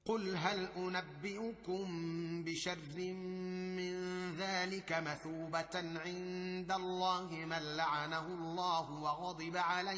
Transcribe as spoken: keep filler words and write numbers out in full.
قل هل أنبئكم بشر من ذلك مثوبة عند الله من لعنه الله وغضب عليه